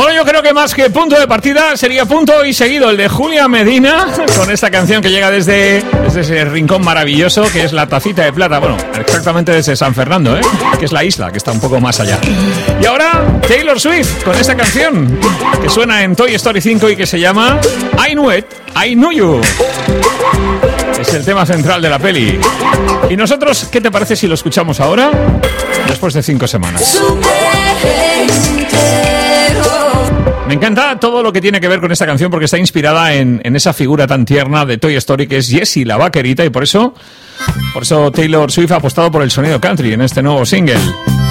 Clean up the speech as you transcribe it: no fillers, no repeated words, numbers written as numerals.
Bueno, yo creo que más que punto de partida sería punto y seguido el de Julia Medina con esta canción que llega desde ese rincón maravilloso que es la Tacita de Plata. Bueno, exactamente desde San Fernando, que es la isla, que está un poco más allá. Y ahora Taylor Swift con esta canción que suena en Toy Story 5 y que se llama I Knew It, I Knew You. Es el tema central de la peli. ¿Y nosotros qué te parece si lo escuchamos ahora? Después de 5 semanas. Me encanta todo lo que tiene que ver con esta canción porque está inspirada en esa figura tan tierna de Toy Story que es Jessie la vaquerita, y por eso Taylor Swift ha apostado por el sonido country en este nuevo single.